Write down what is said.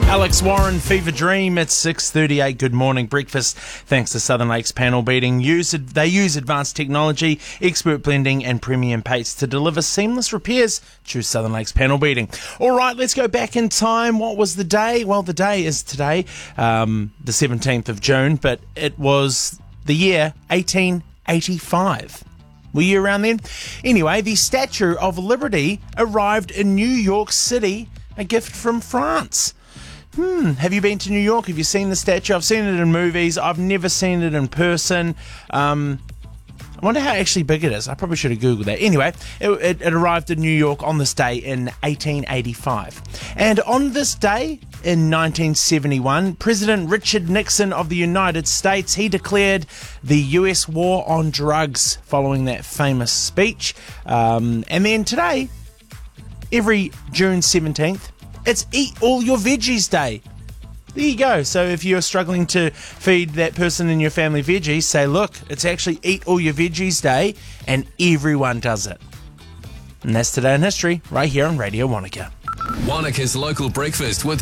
Alex Warren, Fever Dream at 6:38. Good morning breakfast. Thanks to Southern Lakes Panel Beating. They use advanced technology, expert blending and premium paints to deliver seamless repairs. Choose Southern Lakes Panel Beating. All right, let's go back in time. What was the day? Well, the day is today, the 17th of June, but it was the year 1885. Were you around then? Anyway, the Statue of Liberty arrived in New York City, a gift from France. Have you been to New York? Have you seen the statue? I've seen it in movies. I've never seen it in person. I wonder how actually big it is. I probably should have Googled that. Anyway, it arrived in New York on this day in 1885. And on this day in 1971, President Richard Nixon of the United States, he declared the US war on drugs following that famous speech. And then today, every June 17th, it's Eat All Your Veggies Day. There you go. So if you're struggling to feed that person in your family veggies, say, look, it's actually Eat All Your Veggies Day, and everyone does it. And that's Today in History, right here on Radio Wanaka. Wanaka's Local Breakfast with